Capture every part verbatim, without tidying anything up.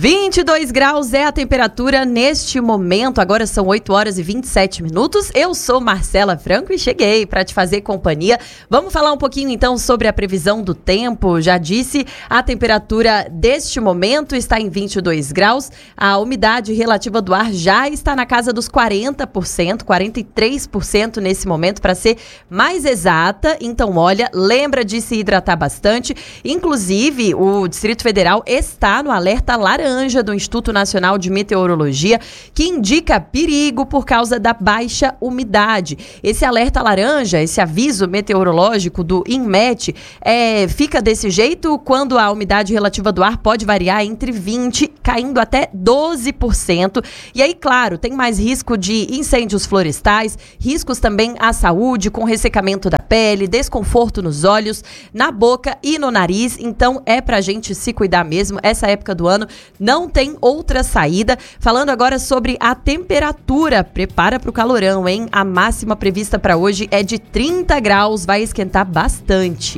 vinte e dois graus é a temperatura neste momento, agora são oito horas e vinte e sete minutos. Eu sou Marcela Franco e cheguei para te fazer companhia. Vamos falar um pouquinho então sobre a previsão do tempo. Já disse, a temperatura deste momento está em vinte e dois graus. A umidade relativa do ar já está na casa dos quarenta por cento, quarenta e três por cento nesse momento, para ser mais exata. Então, olha, lembra de se hidratar bastante. Inclusive, o Distrito Federal está no alerta laranja do Instituto Nacional de Meteorologia, que indica perigo por causa da baixa umidade. Esse alerta laranja, esse aviso meteorológico do INMET, é, fica desse jeito quando a umidade relativa do ar pode variar entre vinte por cento, caindo até doze por cento. E aí, claro, tem mais risco de incêndios florestais, riscos também à saúde, com ressecamento da pele, desconforto nos olhos, na boca e no nariz. Então, é pra gente se cuidar mesmo. Essa época do ano não tem outra saída. Falando agora sobre a temperatura, prepara para o calorão, hein? A máxima prevista para hoje é de trinta graus, vai esquentar bastante.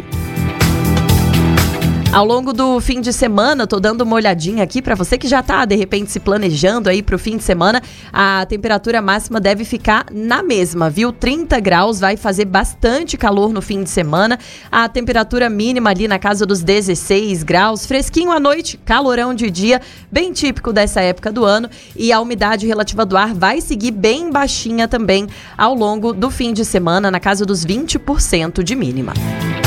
Ao longo do fim de semana, tô dando uma olhadinha aqui para você que já tá, de repente, se planejando aí pro fim de semana, a temperatura máxima deve ficar na mesma, viu? trinta graus, vai fazer bastante calor no fim de semana. A temperatura mínima ali na casa dos dezesseis graus, fresquinho à noite, calorão de dia, bem típico dessa época do ano. E a umidade relativa do ar vai seguir bem baixinha também ao longo do fim de semana, na casa dos vinte por cento de mínima.